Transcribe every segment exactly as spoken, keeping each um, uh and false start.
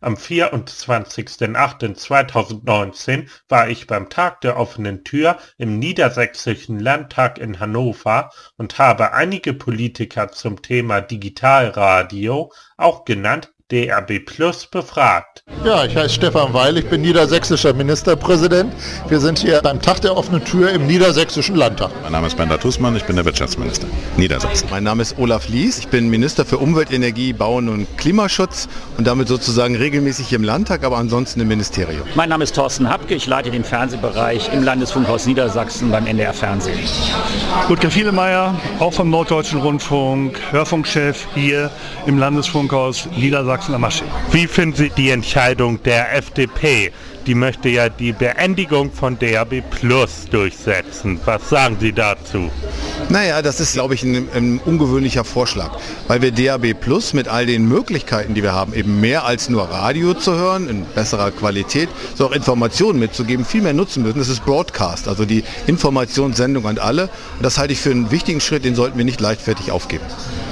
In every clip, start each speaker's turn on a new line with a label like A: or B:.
A: Am vierundzwanzigsten achten zweitausendneunzehn war ich beim Tag der offenen Tür im Niedersächsischen Landtag in Hannover und habe einige Politiker zum Thema Digitalradio, auch genannt D A B Plus, befragt.
B: Ja, ich heiße Stefan Weil, ich bin niedersächsischer Ministerpräsident. Wir sind hier beim Tag der offenen Tür im Niedersächsischen Landtag.
C: Mein Name ist Bender Tußmann, ich bin der Wirtschaftsminister Niedersachsen.
D: Mein Name ist Olaf Lies, ich bin Minister für Umwelt, Energie, Bauen und Klimaschutz und damit sozusagen regelmäßig im Landtag, aber ansonsten im Ministerium.
E: Mein Name ist Thorsten Hapke, ich leite den Fernsehbereich im Landesfunkhaus Niedersachsen beim N D R Fernsehen.
F: Ludger Fielemeyer, auch vom Norddeutschen Rundfunk, Hörfunkchef hier im Landesfunkhaus Niedersachsen.
A: Wie finden Sie die Entscheidung der F D P? Die möchte ja die Beendigung von D A B Plus durchsetzen. Was sagen Sie dazu?
D: Naja, das ist, glaube ich, ein, ein ungewöhnlicher Vorschlag, weil wir D A B Plus mit all den Möglichkeiten, die wir haben, eben mehr als nur Radio zu hören, in besserer Qualität, so auch Informationen mitzugeben, viel mehr nutzen müssen. Das ist Broadcast, also die Informationssendung an alle. Und das halte ich für einen wichtigen Schritt, den sollten wir nicht leichtfertig aufgeben.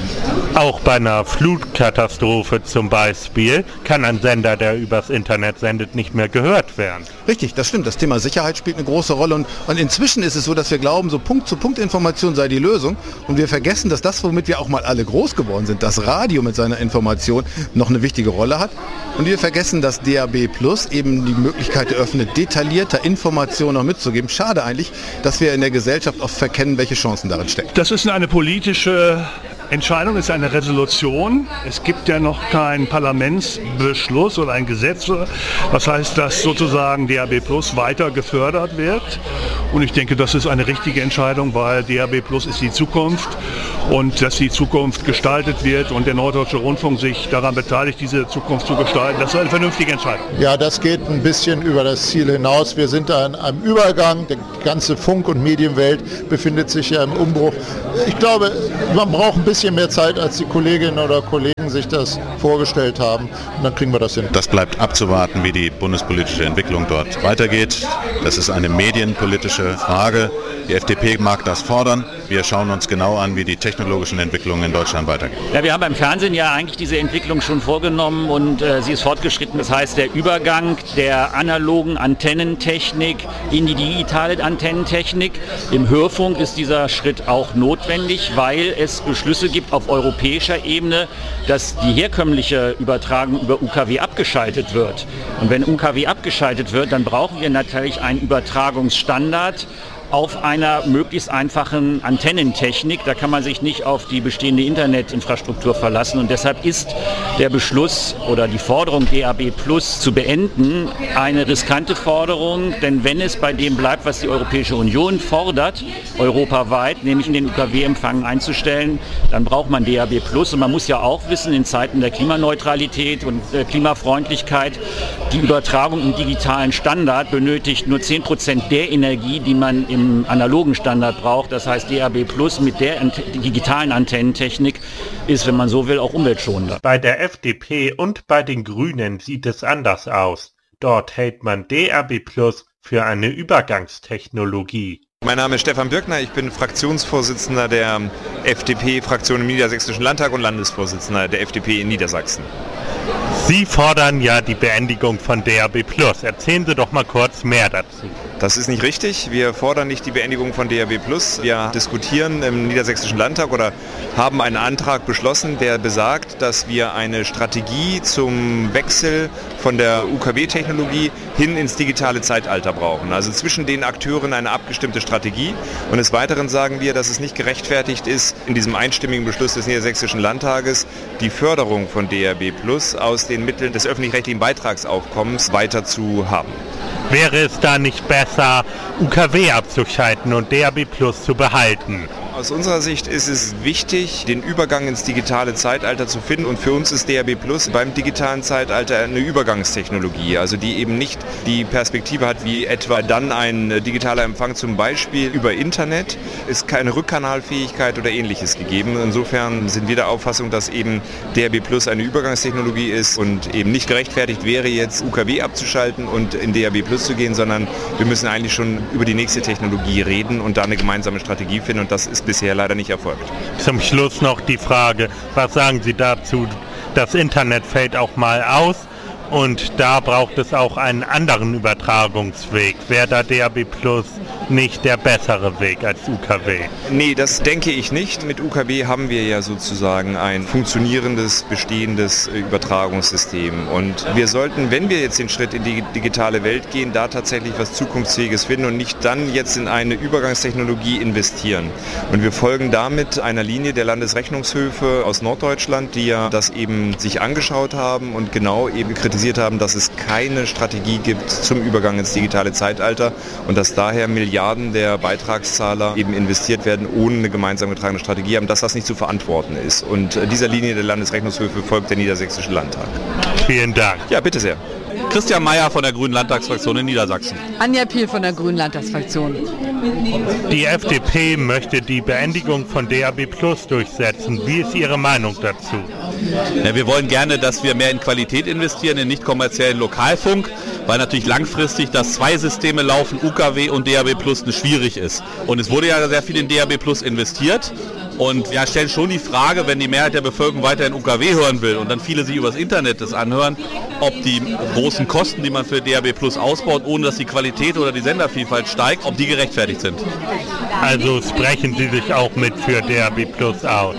A: Auch bei einer Flutkatastrophe zum Beispiel kann ein Sender, der übers Internet sendet, nicht mehr gehört werden.
D: Richtig, das stimmt. Das Thema Sicherheit spielt eine große Rolle. Und, und inzwischen ist es so, dass wir glauben, so Punkt-zu-Punkt-Information sei die Lösung. Und wir vergessen, dass das, womit wir auch mal alle groß geworden sind, das Radio mit seiner Information noch eine wichtige Rolle hat. Und wir vergessen, dass D A B Plus eben die Möglichkeit eröffnet, detaillierter Informationen noch mitzugeben. Schade eigentlich, dass wir in der Gesellschaft oft verkennen, welche Chancen darin stecken.
F: Das ist eine politische Entscheidung, ist eine Resolution. Es gibt ja noch keinen Parlamentsbeschluss oder ein Gesetz. Das heißt, dass sozusagen D A B Plus weiter gefördert wird. Und ich denke, das ist eine richtige Entscheidung, weil D A B Plus ist die Zukunft und dass die Zukunft gestaltet wird und der Norddeutsche Rundfunk sich daran beteiligt, diese Zukunft zu gestalten. Das ist eine vernünftige Entscheidung.
B: Ja, das geht ein bisschen über das Ziel hinaus. Wir sind da in einem Übergang. Die ganze Funk- und Medienwelt befindet sich ja im Umbruch. Ich glaube, man braucht ein bisschen mehr Zeit, als die Kolleginnen oder Kollegen sich das vorgestellt haben. Und dann kriegen wir das hin.
C: Das bleibt abzuwarten, wie die bundespolitische Entwicklung dort weitergeht. Das ist eine medienpolitische Frage. Die F D P mag das fordern. Wir schauen uns genau an, wie die technologischen Entwicklungen in Deutschland weitergehen.
E: Ja, wir haben beim Fernsehen ja eigentlich diese Entwicklung schon vorgenommen und äh, sie ist fortgeschritten. Das heißt, der Übergang der analogen Antennentechnik in die digitale Antennentechnik. Im Hörfunk ist dieser Schritt auch notwendig, weil es Beschlüsse gibt auf europäischer Ebene, dass die herkömmliche Übertragung über U K W abgeschaltet wird. Und wenn U K W abgeschaltet wird, dann brauchen wir natürlich einen Übertragungsstandard auf einer möglichst einfachen Antennentechnik. Da kann man sich nicht auf die bestehende Internetinfrastruktur verlassen und deshalb ist der Beschluss oder die Forderung, D A B Plus zu beenden, eine riskante Forderung, denn wenn es bei dem bleibt, was die Europäische Union fordert, europaweit, nämlich in den U K W-Empfang einzustellen, dann braucht man D A B Plus und man muss ja auch wissen, in Zeiten der Klimaneutralität und äh, Klimafreundlichkeit, die Übertragung im digitalen Standard benötigt nur zehn Prozent der Energie, die man im im analogen Standard braucht. Das heißt, D A B Plus mit der ant- digitalen Antennentechnik ist, wenn man so will, auch umweltschonender.
A: Bei der F D P und bei den Grünen sieht es anders aus. Dort hält man D A B Plus für eine Übergangstechnologie.
G: Mein Name ist Stefan Birkner, ich bin Fraktionsvorsitzender der F D P-Fraktion im Niedersächsischen Landtag und Landesvorsitzender der F D P in Niedersachsen.
A: Sie fordern ja die Beendigung von D A B Plus. Erzählen Sie doch mal kurz mehr dazu.
G: Das ist nicht richtig. Wir fordern nicht die Beendigung von D A B Plus. Wir diskutieren im Niedersächsischen Landtag oder haben einen Antrag beschlossen, der besagt, dass wir eine Strategie zum Wechsel von der U K W-Technologie hin ins digitale Zeitalter brauchen. Also zwischen den Akteuren eine abgestimmte Strategie. Und des Weiteren sagen wir, dass es nicht gerechtfertigt ist, in diesem einstimmigen Beschluss des Niedersächsischen Landtages die Förderung von D A B Plus aus den Mitteln des öffentlich-rechtlichen Beitragsaufkommens weiter zu haben.
A: Wäre es da nicht besser, U K W abzuschalten und D A B Plus zu behalten?
G: Aus unserer Sicht ist es wichtig, den Übergang ins digitale Zeitalter zu finden und für uns ist D A B Plus beim digitalen Zeitalter eine Übergangstechnologie, also die eben nicht die Perspektive hat wie etwa dann ein digitaler Empfang zum Beispiel über Internet, ist keine Rückkanalfähigkeit oder ähnliches gegeben. Insofern sind wir der Auffassung, dass eben D A B Plus eine Übergangstechnologie ist und eben nicht gerechtfertigt wäre, jetzt U K W abzuschalten und in D A B Plus zu gehen, sondern wir müssen eigentlich schon über die nächste Technologie reden und da eine gemeinsame Strategie finden und das ist bisher leider nicht erfolgt.
A: Zum Schluss noch die Frage, was sagen Sie dazu, das Internet fällt auch mal aus Und da braucht es auch einen anderen Übertragungsweg. Wäre da D A B Plus nicht der bessere Weg als U K W?
G: Nee, das denke ich nicht. Mit U K W haben wir ja sozusagen ein funktionierendes, bestehendes Übertragungssystem. Und wir sollten, wenn wir jetzt den Schritt in die digitale Welt gehen, da tatsächlich was Zukunftsfähiges finden und nicht dann jetzt in eine Übergangstechnologie investieren. Und wir folgen damit einer Linie der Landesrechnungshöfe aus Norddeutschland, die ja das eben sich angeschaut haben und genau eben kritisiert haben, dass es keine Strategie gibt zum Übergang ins digitale Zeitalter und dass daher Milliarden der Beitragszahler eben investiert werden, ohne eine gemeinsam getragene Strategie haben, dass das nicht zu verantworten ist. Und dieser Linie der Landesrechnungshöfe folgt der Niedersächsische Landtag.
A: Vielen Dank.
G: Ja, bitte sehr.
H: Christian Mayer von der Grünen Landtagsfraktion in Niedersachsen.
I: Anja Piel von der Grünen Landtagsfraktion.
A: Die F D P möchte die Beendigung von D A B Plus durchsetzen. Wie ist Ihre Meinung dazu?
H: Ja, wir wollen gerne, dass wir mehr in Qualität investieren, in nicht kommerziellen Lokalfunk, weil natürlich langfristig, dass zwei Systeme laufen, U K W und D A B Plus, schwierig ist. Und es wurde ja sehr viel in D A B Plus investiert. Und wir stellen schon die Frage, wenn die Mehrheit der Bevölkerung weiterhin U K W hören will und dann viele sich übers Internet das anhören, ob die großen Kosten, die man für D A B Plus ausbaut, ohne dass die Qualität oder die Sendervielfalt steigt, ob die gerechtfertigt sind.
A: Also sprechen Sie sich auch mit für D A B Plus aus?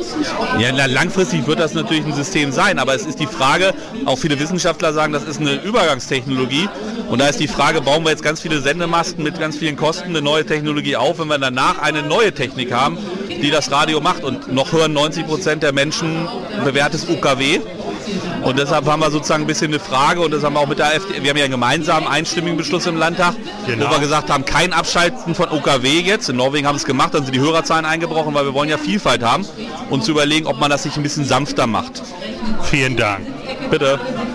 H: Ja, langfristig wird das natürlich ein System sein, aber es ist die Frage, auch viele Wissenschaftler sagen, das ist eine Übergangstechnologie und da ist die Frage, bauen wir jetzt ganz viele Sendemasten mit ganz vielen Kosten, eine neue Technologie auf, wenn wir danach eine neue Technik haben, die das Radio macht und noch hören neunzig Prozent der Menschen bewährtes U K W. Und deshalb haben wir sozusagen ein bisschen eine Frage und das haben wir auch mit der F D P, wir haben ja einen gemeinsamen einstimmigen Beschluss im Landtag, genau, wo wir gesagt haben, kein Abschalten von U K W jetzt. In Norwegen haben sie es gemacht, dann sind die Hörerzahlen eingebrochen, weil wir wollen ja Vielfalt haben und zu überlegen, ob man das sich ein bisschen sanfter macht.
A: Vielen Dank.
H: Bitte.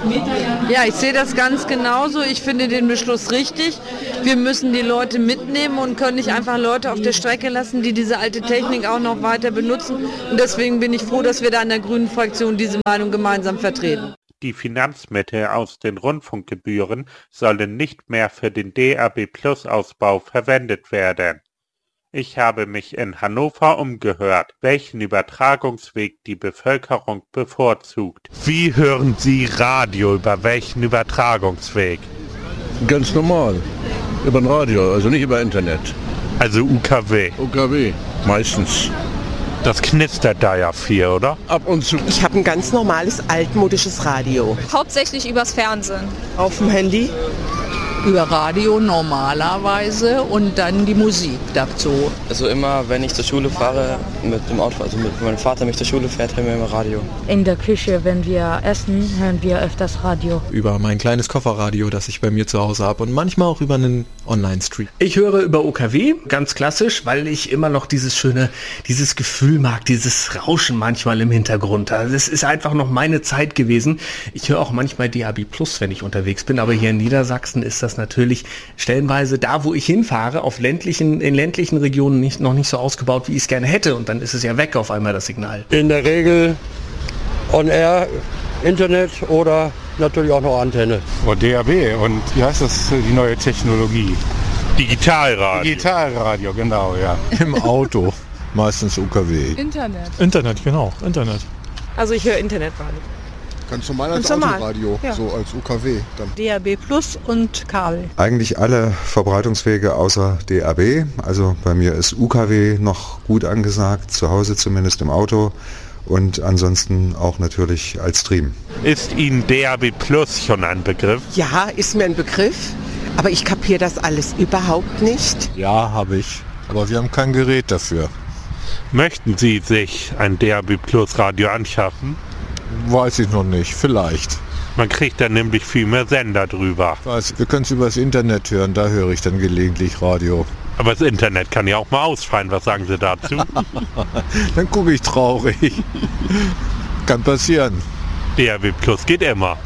I: Ja, ich sehe das ganz genauso. Ich finde den Beschluss richtig. Wir müssen die Leute mitnehmen und können nicht einfach Leute auf der Strecke lassen, die diese alte Technik auch noch weiter benutzen. Und deswegen bin ich froh, dass wir da in der Grünen Fraktion diese Meinung gemeinsam vertreten.
A: Die Finanzmittel aus den Rundfunkgebühren sollen nicht mehr für den D A B Plus Ausbau verwendet werden. Ich habe mich in Hannover umgehört, welchen Übertragungsweg die Bevölkerung bevorzugt. Wie hören Sie Radio, über welchen Übertragungsweg?
J: Ganz normal, über ein Radio, also nicht über Internet.
A: Also U K W?
J: U K W, meistens.
A: Das knistert da ja viel, oder?
J: Ab und zu.
K: Ich habe ein ganz normales, altmodisches Radio.
L: Hauptsächlich übers Fernsehen.
K: Auf dem Handy?
I: Über Radio normalerweise und dann die Musik dazu.
M: Also immer, wenn ich zur Schule fahre, mit dem Auto, also mit wenn mein Vater mich zur Schule fährt, hören wir immer Radio.
N: In der Küche, wenn wir essen, hören wir öfters Radio.
O: Über mein kleines Kofferradio, das ich bei mir zu Hause habe und manchmal auch über einen Online-Stream.
P: Ich höre über U K W, ganz klassisch, weil ich immer noch dieses schöne, dieses Gefühl mag, dieses Rauschen manchmal im Hintergrund. Also es ist einfach noch meine Zeit gewesen. Ich höre auch manchmal D A B Plus, wenn ich unterwegs bin, aber hier in Niedersachsen ist das natürlich stellenweise da, wo ich hinfahre, auf ländlichen, in ländlichen Regionen nicht, noch nicht so ausgebaut, wie ich es gerne hätte. Und dann ist es ja weg auf einmal, das Signal.
J: In der Regel On-Air, Internet oder natürlich auch noch Antenne.
Q: Oh, D A B und wie heißt das, die neue Technologie?
A: Digitalradio.
Q: Digitalradio, genau, ja.
B: Im Auto, meistens U K W.
I: Internet.
O: Internet, genau, Internet.
L: Also ich höre Internetradio.
R: Ganz normal als
L: normal.
R: Autoradio, ja. So als U K W dann.
L: D A B Plus und Kabel.
S: Eigentlich alle Verbreitungswege außer D A B. Also bei mir ist U K W noch gut angesagt, zu Hause zumindest im Auto. Und ansonsten auch natürlich als Stream.
A: Ist Ihnen D A B Plus schon ein Begriff?
K: Ja, ist mir ein Begriff, aber ich kapiere das alles überhaupt nicht.
B: Ja, habe ich, aber wir haben kein Gerät dafür.
A: Möchten Sie sich ein D A B Plus Radio anschaffen?
B: Weiß ich noch nicht, vielleicht.
A: Man kriegt da nämlich viel mehr Sender drüber.
B: Ich weiß, wir können es übers Internet hören, da höre ich dann gelegentlich Radio.
A: Aber das Internet kann ja auch mal ausfallen, was sagen Sie dazu?
B: Dann gucke ich traurig. Kann passieren.
A: D A B Plus geht immer.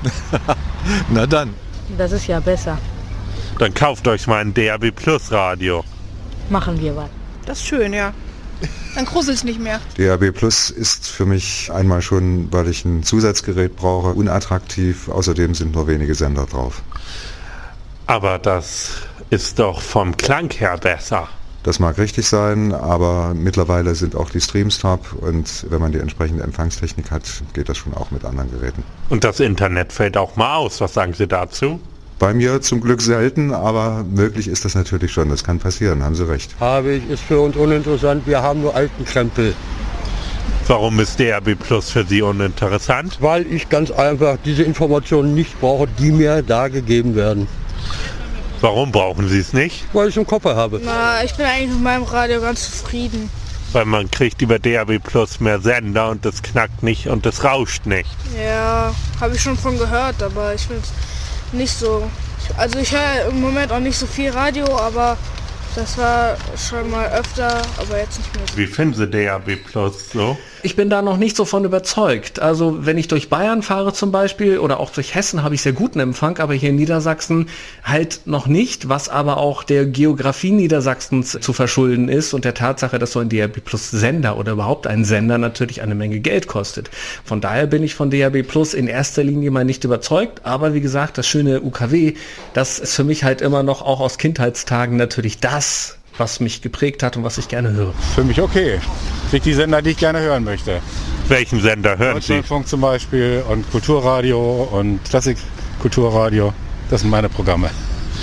B: Na dann.
N: Das ist ja besser.
A: Dann kauft euch mal ein D A B Plus Radio.
N: Machen wir was.
L: Das ist schön, ja. Dann gruselt es nicht mehr.
S: D A B Plus ist für mich einmal schon, weil ich ein Zusatzgerät brauche, unattraktiv. Außerdem sind nur wenige Sender drauf.
A: Aber das ist doch vom Klang her besser.
S: Das mag richtig sein, aber mittlerweile sind auch die Streams top und wenn man die entsprechende Empfangstechnik hat, geht das schon auch mit anderen Geräten.
A: Und das Internet fällt auch mal aus. Was sagen Sie dazu?
S: Bei mir zum Glück selten, aber möglich ist das natürlich schon. Das kann passieren, haben Sie recht.
J: Habe ich, ist für uns uninteressant. Wir haben nur alten Krempel.
A: Warum ist D A B Plus für Sie uninteressant?
J: Weil ich ganz einfach diese Informationen nicht brauche, die mir da gegeben werden.
A: Warum brauchen Sie es nicht?
J: Weil ich einen Koffer habe.
L: Na, ich bin eigentlich mit meinem Radio ganz zufrieden.
A: Weil man kriegt über D A B Plus mehr Sender und das knackt nicht und das rauscht nicht.
L: Ja, habe ich schon von gehört, aber ich finde es nicht so. Also ich höre im Moment auch nicht so viel Radio, aber das war schon mal öfter, aber jetzt nicht mehr so.
A: Wie finden Sie D A B Plus so?
P: Ich bin da noch nicht so von überzeugt. Also wenn ich durch Bayern fahre zum Beispiel oder auch durch Hessen, habe ich sehr guten Empfang, aber hier in Niedersachsen halt noch nicht, was aber auch der Geografie Niedersachsens zu verschulden ist und der Tatsache, dass so ein D A B Plus Sender oder überhaupt ein Sender natürlich eine Menge Geld kostet. Von daher bin ich von D A B Plus in erster Linie mal nicht überzeugt, aber wie gesagt, das schöne U K W, das ist für mich halt immer noch auch aus Kindheitstagen natürlich das, was mich geprägt hat und was ich gerne höre.
Q: Für mich okay. Krieg die Sender, die ich gerne hören möchte.
A: Welchen Sender hören Sie?
Q: Deutschlandfunk zum Beispiel und Kulturradio und Klassikkulturradio. Das sind meine Programme.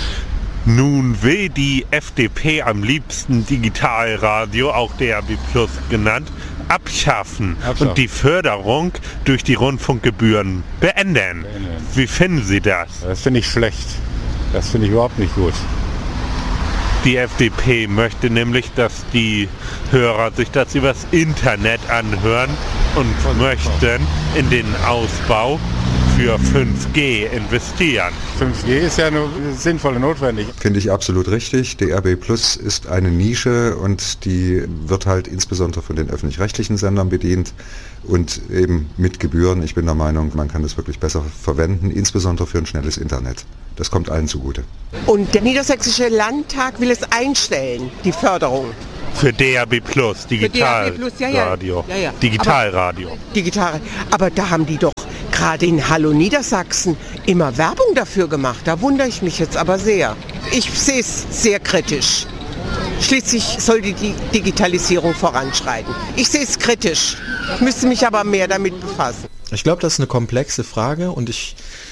A: Nun will die F D P am liebsten Digitalradio, auch D A B Plus genannt, abschaffen, abschaffen und die Förderung durch die Rundfunkgebühren beenden. beenden. Wie finden Sie das?
Q: Das finde ich schlecht. Das finde ich überhaupt nicht gut.
A: Die F D P möchte nämlich, dass die Hörer sich das übers Internet anhören und möchten in den Ausbau für fünf G investieren.
Q: fünf G ist ja nur sinnvoll und notwendig.
S: Finde ich absolut richtig. D A B Plus ist eine Nische und die wird halt insbesondere von den öffentlich-rechtlichen Sendern bedient und eben mit Gebühren. Ich bin der Meinung, man kann das wirklich besser verwenden, insbesondere für ein schnelles Internet. Das kommt allen zugute.
K: Und der Niedersächsische Landtag will es einstellen, die Förderung.
A: Für D A B Plus, Digitalradio.
K: Ja, ja. Ja, ja.
A: Digitalradio.
K: Aber, Digital. Aber da haben die doch gerade in Hallo Niedersachsen immer Werbung dafür gemacht. Da wundere ich mich jetzt aber sehr. Ich sehe es sehr kritisch. Schließlich soll die Digitalisierung voranschreiten. Ich sehe es kritisch. Ich müsste mich aber mehr damit befassen.
O: Ich glaube, das ist eine komplexe Frage und ich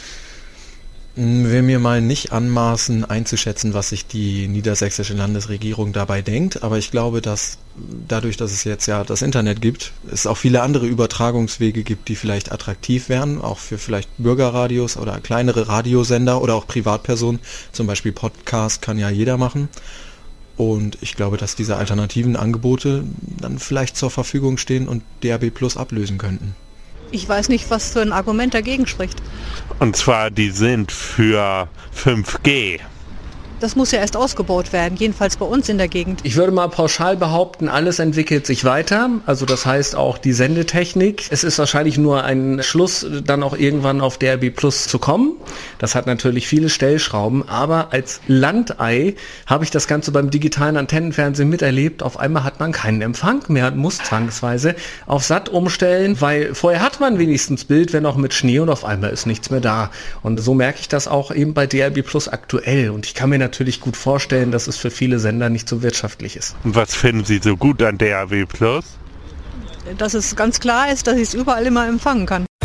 O: will mir mal nicht anmaßen einzuschätzen, was sich die niedersächsische Landesregierung dabei denkt, aber ich glaube, dass dadurch, dass es jetzt ja das Internet gibt, es auch viele andere Übertragungswege gibt, die vielleicht attraktiv wären, auch für vielleicht Bürgerradios oder kleinere Radiosender oder auch Privatpersonen, zum Beispiel Podcast kann ja jeder machen. Und ich glaube, dass diese alternativen Angebote dann vielleicht zur Verfügung stehen und D A B Plus ablösen könnten.
L: Ich weiß nicht, was für ein Argument dagegen spricht.
A: Und zwar, die sind für fünf G.
L: Das muss ja erst ausgebaut werden, jedenfalls bei uns in der Gegend.
P: Ich würde mal pauschal behaupten, alles entwickelt sich weiter. Also das heißt auch die Sendetechnik. Es ist wahrscheinlich nur ein Schluss, dann auch irgendwann auf D A B Plus zu kommen. Das hat natürlich viele Stellschrauben, aber als Landei habe ich das Ganze beim digitalen Antennenfernsehen miterlebt. Auf einmal hat man keinen Empfang mehr und muss zwangsweise auf Sat umstellen, weil vorher hat man wenigstens Bild, wenn auch mit Schnee, und auf einmal ist nichts mehr da. Und so merke ich das auch eben bei D A B Plus aktuell. Und ich kann mir natürlich gut vorstellen, dass es für viele Sender nicht so wirtschaftlich ist.
A: Und was finden Sie so gut an D A B Plus?
L: Dass es ganz klar ist, dass ich es überall immer empfangen kann.